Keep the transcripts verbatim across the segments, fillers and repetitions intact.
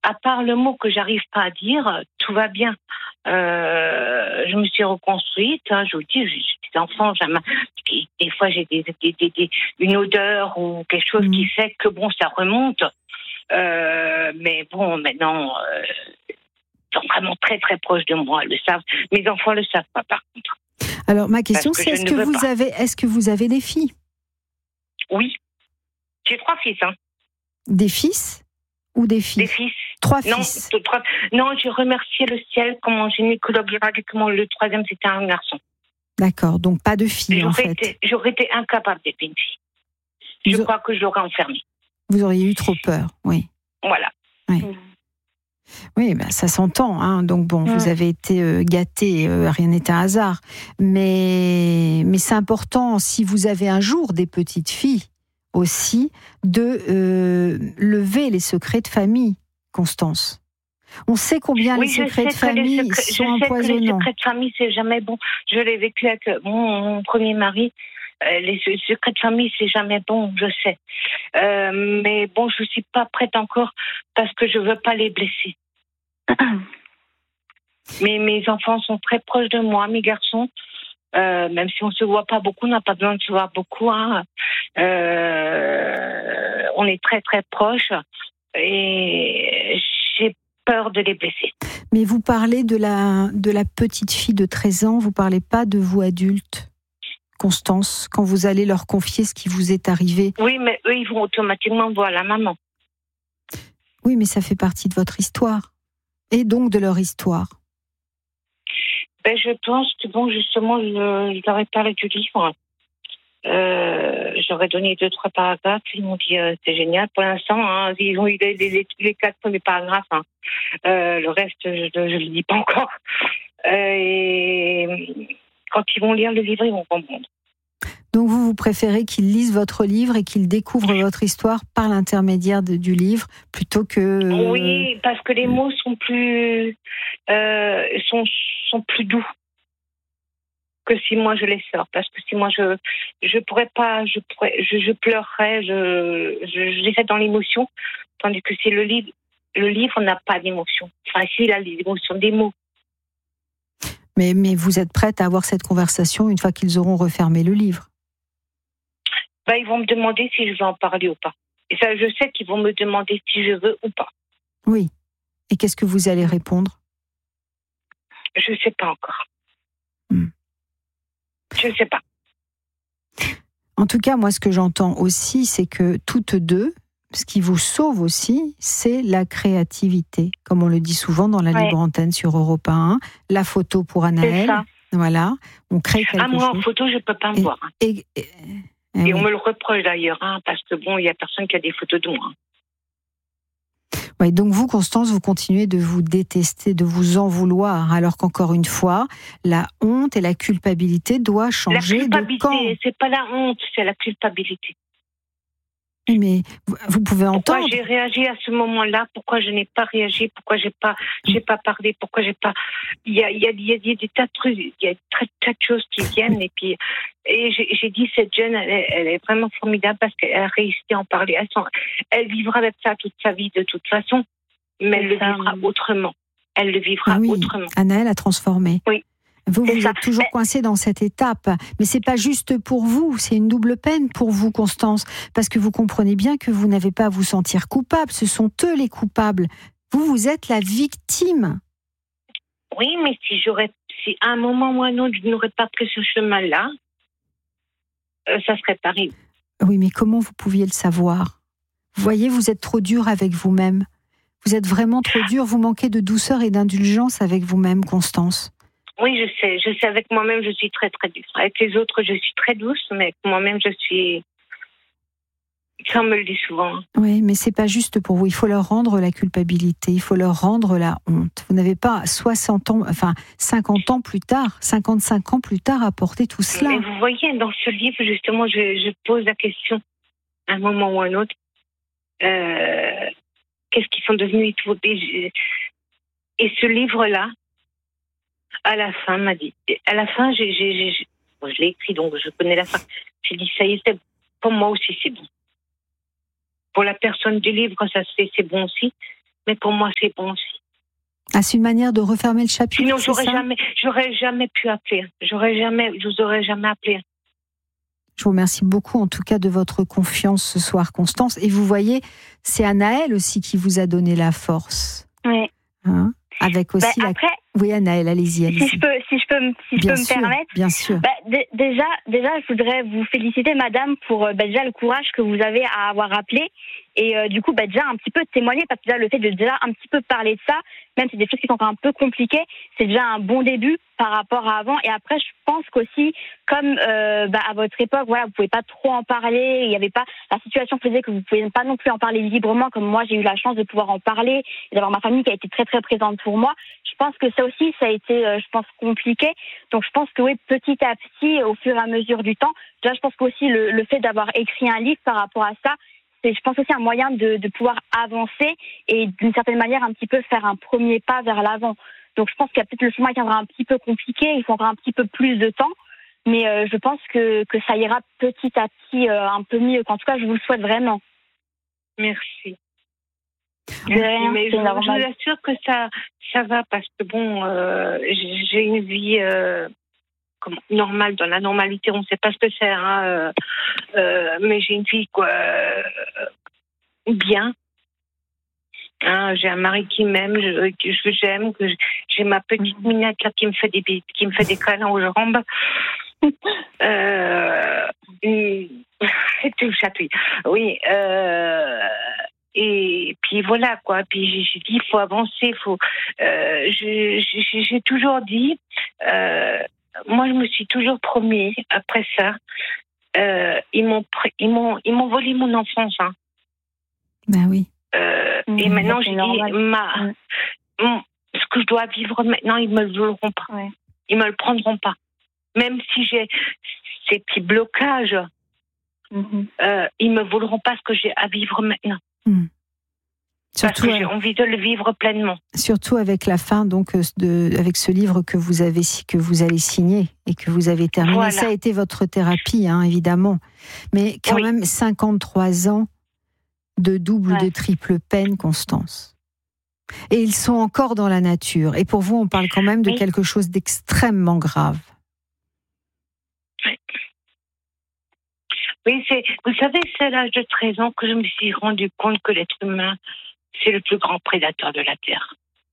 à part le mot que j'arrive pas à dire, tout va bien. Euh, je me suis reconstruite. Hein, je vous dis, j'ai des enfants. Des fois, j'ai des, des, des, des, une odeur ou quelque chose mmh. qui fait que bon, ça remonte. Euh, mais bon, maintenant, euh, ils sont vraiment très très proches de moi. Ils le savent. Mes enfants le savent pas, par contre. Alors ma question, c'est est-ce que vous avez, est-ce que vous avez des filles ? Oui, j'ai trois fils. Hein. Des fils ou des filles ? Des fils. Trois non, fils. Trois... Non, j'ai remercié le ciel comme mon gynécologue ira dit que le troisième c'était un garçon. D'accord, donc pas de filles j'aurais en fait. Été, j'aurais été incapable d'être une fille. Je vous crois a... que je l'aurais enfermée. Vous auriez eu trop peur, oui. Voilà. Oui. Mmh. Oui, ben ça s'entend. Hein. Donc bon, mmh. vous avez été euh, gâtés, euh, rien n'est un hasard. Mais, mais c'est important, si vous avez un jour des petites filles aussi, de euh, lever les secrets de famille, Constance. On sait combien oui, les secrets de famille secrets, sont je sais empoisonnants. Que les secrets de famille, c'est jamais bon. Je l'ai vécu avec mon, mon premier mari. Euh, les secrets de famille, c'est jamais bon, je sais. Euh, mais bon, je suis pas prête encore parce que je veux pas les blesser. Mais mes enfants sont très proches de moi, mes garçons. Euh, même si on se voit pas beaucoup, on n'a pas besoin de se voir beaucoup. Hein. Euh, on est très très proches et j'ai peur de les blesser. Mais vous parlez de la de la petite fille de treize ans, vous parlez pas de vous adulte, Constance, quand vous allez leur confier ce qui vous est arrivé. Oui, mais eux ils vont automatiquement voir la maman. Oui, mais ça fait partie de votre histoire et donc de leur histoire. Ben, je pense que, bon, justement, je, je leur ai parlé du livre. Euh, j'aurais donné deux, trois paragraphes. Ils m'ont dit euh, c'est génial. Pour l'instant, hein, ils ont eu les, les, les quatre premiers paragraphes. Hein. Euh, le reste, je ne le dis pas encore. Euh, et quand ils vont lire le livre, ils vont comprendre. Donc vous, vous préférez qu'ils lisent votre livre et qu'ils découvrent votre histoire par l'intermédiaire de, du livre plutôt que... Euh... Oui, parce que les mots sont plus, euh, sont, sont plus doux que si moi je les sors. Parce que si moi je je pourrais pas, je, pourrais, je, je pleurerais, je, je, je les fais dans l'émotion, tandis que si le livre, le livre n'a pas d'émotion. Enfin, s'il a l'émotion des mots. Mais, mais vous êtes prête à avoir cette conversation une fois qu'ils auront refermé le livre? Ben, ils vont me demander si je veux en parler ou pas. Et ça, je sais qu'ils vont me demander si je veux ou pas. Oui. Et qu'est-ce que vous allez répondre? Je ne sais pas encore. Hmm. Je ne sais pas. En tout cas, moi, ce que j'entends aussi, c'est que toutes deux, ce qui vous sauve aussi, c'est la créativité. Comme on le dit souvent dans la ouais. libre antenne sur Europe un, la photo pour Anaëlle. Voilà. On crée quelque ah, moi, chose. en photo, je ne peux pas me et, voir. Et, et, et, et oui. on me le reproche d'ailleurs, hein, parce que bon, il n'y a personne qui a des photos de moi. Oui, donc vous, Constance, vous continuez de vous détester, de vous en vouloir, alors qu'encore une fois, la honte et la culpabilité doivent changer de camp. La culpabilité, c'est pas la honte, c'est la culpabilité. Oui, mais vous pouvez entendre. Pourquoi j'ai réagi à ce moment-là? Pourquoi je n'ai pas réagi? Pourquoi j'ai pas, j'ai pas parlé? Pourquoi j'ai pas? Il y a, il y a, il y a, il y a des tas de trucs, il y a très, tas de choses qui viennent et puis et j'ai, j'ai dit cette jeune, elle est, elle est vraiment formidable parce qu'elle a réussi à en parler. Elle, s'en, elle vivra avec ça toute sa vie de toute façon, mais elle le vivra autrement. Elle le vivra ah oui, autrement. Anaëlle a transformé. Oui. Vous, vous ça. êtes toujours mais... coincée dans cette étape. Mais c'est pas juste pour vous, c'est une double peine pour vous, Constance. Parce que vous comprenez bien que vous n'avez pas à vous sentir coupable. Ce sont eux les coupables. Vous, vous êtes la victime. Oui, mais si j'aurais, si à un moment ou à un autre, je n'aurais pas pris ce chemin-là, euh, ça serait pareil. Oui, mais comment vous pouviez le savoir? Vous voyez, vous êtes trop dur avec vous-même. Vous êtes vraiment trop dur. Vous manquez de douceur et d'indulgence avec vous-même, Constance. Oui, je sais. Je sais, avec moi-même, je suis très, très douce. Avec les autres, je suis très douce, mais avec moi-même, je suis... Ça, on me le dit souvent. Oui, mais c'est pas juste pour vous. Il faut leur rendre la culpabilité. Il faut leur rendre la honte. Vous n'avez pas soixante ans, enfin, cinquante ans plus tard, cinquante-cinq ans plus tard à porter tout cela. Mais vous voyez, dans ce livre, justement, je, je pose la question, à un moment ou à un autre, euh, qu'est-ce qu'ils sont devenus et tout. Et, et ce livre-là, à la fin, m'a dit. À la fin, j'ai, j'ai, j'ai, bon, je l'ai écrit, donc je connais la fin. J'ai dit, ça y est, c'est, pour moi aussi, c'est bon. Pour la personne du livre, quand ça se fait, c'est bon aussi. mais pour moi, c'est bon aussi. Ah, c'est une manière de refermer le chapitre. Sinon, c'est j'aurais ça jamais, j'aurais jamais pu appeler. J'aurais jamais, je vous aurais jamais appelé. Je vous remercie beaucoup, en tout cas, de votre confiance ce soir, Constance. Et vous voyez, c'est Anaël aussi qui vous a donné la force. Oui. Hein, avec aussi bah, la... après, Oui, Anaël, allez-y, allez-y. Si je peux, si je peux, me, si je peux sûr, me permettre. Bien sûr. Bah, d- déjà, déjà, je voudrais vous féliciter, madame, pour bah, déjà le courage que vous avez à avoir appelé. Et euh, du coup, bah, déjà un petit peu témoigner, parce que déjà, le fait de déjà un petit peu parler de ça, même si c'est des choses qui sont encore un peu compliquées, c'est déjà un bon début par rapport à avant. Et après, je pense qu'aussi, comme euh, bah, à votre époque, voilà, vous pouvez pas trop en parler, il y avait pas, la situation faisait que vous pouvez pas non plus en parler librement, comme moi, j'ai eu la chance de pouvoir en parler et d'avoir ma famille qui a été très très présente pour moi. Je pense que ça aussi, ça a été, euh, je pense, compliqué. Donc, je pense que oui, petit à petit, au fur et à mesure du temps, déjà, je pense qu'aussi le, le fait d'avoir écrit un livre par rapport à ça, c'est, je pense aussi un moyen de, de pouvoir avancer et d'une certaine manière un petit peu faire un premier pas vers l'avant. Donc, je pense qu'il y a peut-être le chemin qui sera un petit peu compliqué, il faut encore un petit peu plus de temps, mais euh, je pense que, que ça ira petit à petit euh, un peu mieux. En tout cas, je vous le souhaite vraiment. Merci. De rien, mais c'est je, normal. je vous assure que ça, ça va parce que bon, euh, j'ai une vie euh, comme, normale, dans la normalité, on ne sait pas ce que c'est, hein, euh, euh, mais j'ai une vie quoi, euh, bien. Hein, j'ai un mari qui m'aime, je, que je j'aime, que je, j'ai ma petite minette là qui me fait des qui me fait des câlins aux jambes. euh, c'est tout chatouille. Oui. Euh, Et puis voilà quoi. Puis j'ai, j'ai dit il faut avancer, faut. Euh, je, j'ai, j'ai toujours dit. Euh, moi je me suis toujours promis après ça. Euh, ils m'ont ils m'ont ils m'ont volé mon enfance. Hein. Ben oui. Euh, Mmh, et maintenant j'ai normal. dit ma Mmh. mon, ce que je dois vivre maintenant ils me le voleront pas. Ouais. Ils me le prendront pas. Même si j'ai ces petits blocages, Mmh. euh, ils me voleront pas ce que j'ai à vivre maintenant. Mmh. Parce Surtout, que j'ai envie de le vivre pleinement. Surtout avec la fin, donc, de, avec ce livre que vous avez, que vous allez signer et que vous avez terminé. Voilà. Ça a été votre thérapie, hein, évidemment. Mais quand Oui. même, cinquante-trois ans de double, Ouais. de triple peine, Constance. Et ils sont encore dans la nature. Et pour vous, on parle quand même de Oui. quelque chose d'extrêmement grave. Oui, c'est, vous savez, c'est à l'âge de treize ans que je me suis rendu compte que l'être humain, c'est le plus grand prédateur de la Terre.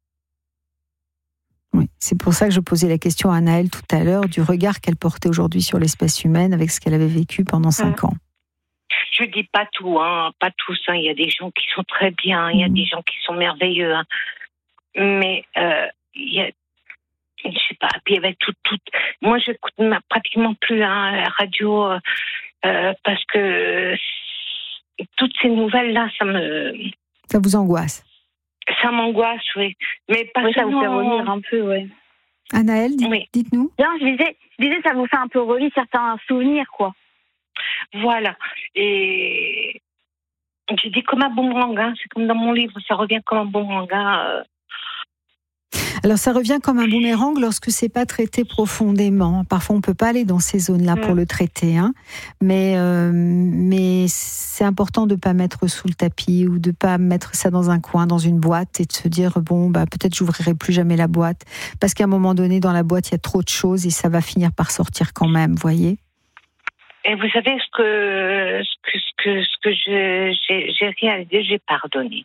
Oui, c'est pour ça que je posais la question à Anaël tout à l'heure du regard qu'elle portait aujourd'hui sur l'espèce humaine avec ce qu'elle avait vécu pendant cinq Mmh. ans. Je dis pas tout, hein, pas tous. Hein. Il y a des gens qui sont très bien, il y a Mmh. des gens qui sont merveilleux. Hein. Mais euh, il y a, je sais pas. Puis avec tout, tout. Moi, je n'écoute pratiquement plus hein, la radio euh, euh, parce que toutes ces nouvelles-là, ça me, Ça vous angoisse? ça m'angoisse, oui. Mais pas Oui, ça vous fait seulement- relire un peu, ouais. Anaël, dites, Oui. dites-nous. Bien, je disais, je disais, ça vous fait un peu revivre certains souvenirs, quoi. Voilà. Et j'ai dit comme un boomerang, hein. C'est comme dans mon livre, ça revient comme un boomerang. Hein. Euh, Alors ça revient comme un boomerang lorsque c'est pas traité profondément. Parfois on peut pas aller dans ces zones-là pour Mm. le traiter, hein. Mais euh, mais c'est important de pas mettre sous le tapis ou de pas mettre ça dans un coin, dans une boîte et de se dire bon bah peut-être j'ouvrirai plus jamais la boîte parce qu'à un moment donné dans la boîte il y a trop de choses et ça va finir par sortir quand même, voyez. Et vous savez ce que ce que ce que, ce que je, j'ai, j'ai réalisé, j'ai pardonné.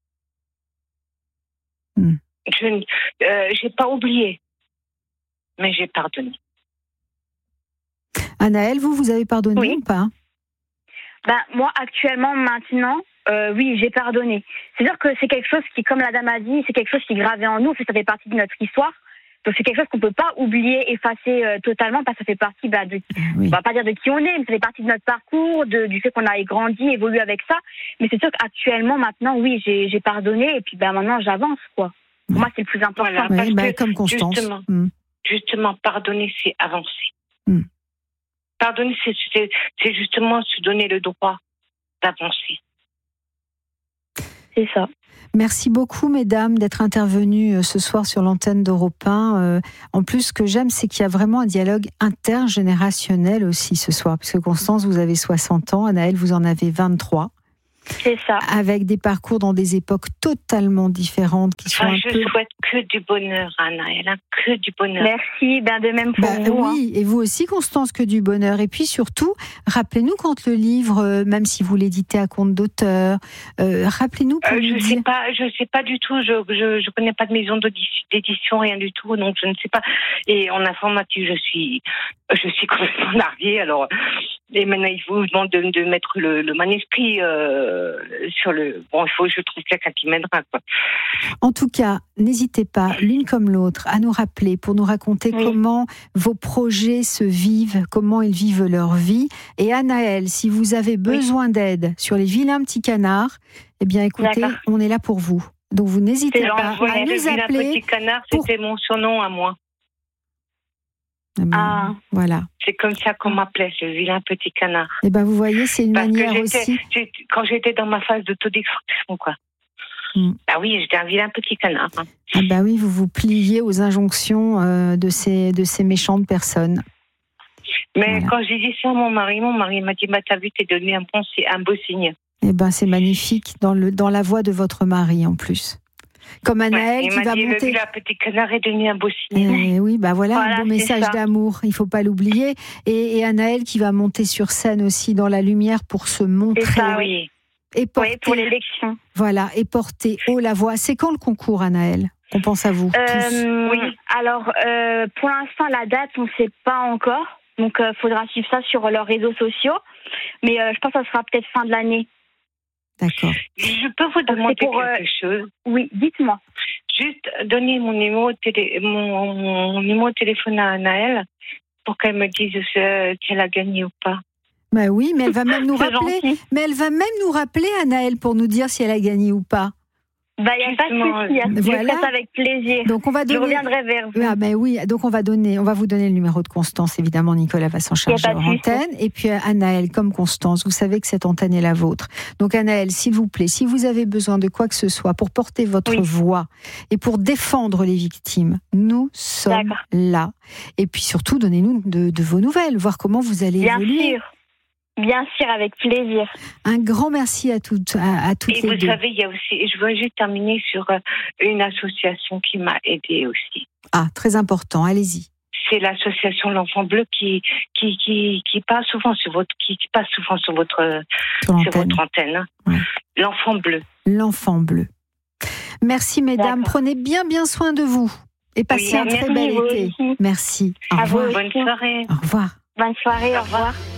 Mm. Je ne- euh, j'ai pas oublié, mais j'ai pardonné. Anaël, vous vous avez pardonné Oui. ou pas? Ben, moi, actuellement, maintenant, euh, oui, j'ai pardonné. C'est-à-dire que c'est quelque chose qui, comme la dame a dit, c'est quelque chose qui est gravé en nous, ça fait partie de notre histoire. Donc c'est quelque chose qu'on peut pas oublier, effacer euh, totalement, parce que ça fait partie bah, de, Oui. on va pas dire de qui on est, mais ça fait partie de notre parcours, de, du fait qu'on a grandi, évolué avec ça. Mais c'est sûr qu'actuellement, maintenant, oui, j'ai, j'ai pardonné, et puis ben maintenant, j'avance, quoi. Pour Ouais. moi, c'est le plus important. Voilà. Oui, parce bah, que, comme Constance. justement, Mm. Justement, pardonner, c'est avancer. Mm. Pardonner, c'est, c'est, c'est justement se donner le droit d'avancer. C'est ça. Merci beaucoup, mesdames, d'être intervenues ce soir sur l'antenne d'Europe un. Euh, en plus, ce que j'aime, c'est qu'il y a vraiment un dialogue intergénérationnel aussi ce soir. Puisque Constance, vous avez soixante ans, Anaël, vous en avez vingt-trois. C'est ça. Avec des parcours dans des époques totalement différentes qui sont Enfin, un je peu... souhaite que du bonheur, Anna. Elle a que du bonheur. Merci, ben de même pour Bah, vous. oui, et vous aussi, Constance, que du bonheur. Et puis surtout, rappelez-nous quand le livre, euh, même si vous l'éditez à compte d'auteur, euh, rappelez-nous pour Euh, nous je dire... sais pas, je sais pas du tout. Je je, je connais pas de maison d'édition, rien du tout, donc je ne sais pas. Et en informatique, je suis je suis complètement larguée. Alors, et maintenant il vous demande de, de mettre le, le manuscrit euh, sur le. Bon, il faut que je trouve quelqu'un qui m'aidera, quoi. En tout cas, n'hésitez pas, l'une comme l'autre, à nous rappeler pour nous raconter Oui. comment vos projets se vivent, comment ils vivent leur vie. Et Anaëlle, si vous avez besoin oui. d'aide sur les vilains petits canards, eh bien écoutez, D'accord. on est là pour vous. Donc vous n'hésitez C'est pas ouais, à le nous appeler. Le petit canard, c'était pour... mon surnom à moi. Eh ben, ah. Voilà. C'est comme ça qu'on m'appelait, le vilain petit canard. Eh ben vous voyez, c'est une Parce manière que aussi. J'étais, quand j'étais dans ma phase d'autodestruction, quoi. Mm. Ah oui, j'étais un vilain petit canard. Hein. Ah bah oui, vous vous pliez aux injonctions euh, de ces de ces méchantes personnes. Mais voilà. Quand j'ai dit ça à mon mari, mon mari m'a dit bah t'as vu, t'es devenu un bon, c'est un beau signe. Eh ben c'est magnifique dans le dans la voix de votre mari en plus. Comme Anaëlle ouais, qui va dit, monter. Le petit canard est devenu un beau signe. Eh oui, bah voilà, voilà un beau message ça. d'amour. Il faut pas l'oublier. Et, et Anaëlle qui va monter sur scène aussi dans la lumière pour se montrer. C'est ça, oui. Et porter, oui, pour l'élection. Voilà, et porter haut la voix. C'est quand le concours, Anaëlle? On pense à vous. Euh, oui. Alors, euh, pour l'instant, la date, on ne sait pas encore. Donc, il euh, faudra suivre ça sur leurs réseaux sociaux. Mais euh, je pense que ça sera peut-être fin de l'année. D'accord. Je peux vous demander pour, quelque euh, chose? Oui, dites-moi. Juste donner mon numéro de, télé, mon, mon numéro de téléphone à Anaëlle pour qu'elle me dise euh, qu'elle a gagné ou pas. Bah oui, mais elle va même nous rappeler. Gentil. Mais elle va même nous rappeler, Anaëlle, pour nous dire si elle a gagné ou pas. Bah, il n'y a pas de souci. Hein. Voilà. Je ferai ça avec plaisir. Donc on va donner... Je reviendrai vers vous. Ah, ben oui, donc on va donner, on va vous donner le numéro de Constance, évidemment. Nicolas va s'en charger en antenne. Et puis Anaëlle, comme Constance, vous savez que cette antenne est la vôtre. Donc Anaëlle, s'il vous plaît, si vous avez besoin de quoi que ce soit pour porter votre oui. voix et pour défendre les victimes, nous sommes D'accord. là. Et puis surtout, donnez-nous de, de vos nouvelles, voir comment vous allez Bien évoluer. Bien sûr. Bien sûr, avec plaisir. Un grand merci à toutes, à, à toutes et les vous deux. savez, il y a aussi, je veux juste terminer sur une association qui m'a aidée aussi. Ah, très important, allez-y. C'est l'association L'Enfant Bleu qui qui qui qui passe souvent sur votre qui, qui passe souvent sur votre sur, sur votre antenne. Ouais. L'Enfant Bleu. L'Enfant Bleu. Merci mesdames, D'accord. Prenez bien bien soin de vous et passez oui, un très bel été. Aussi. Merci. Au revoir. Bonne soirée. Au revoir. Bonne soirée. Au revoir. Au revoir.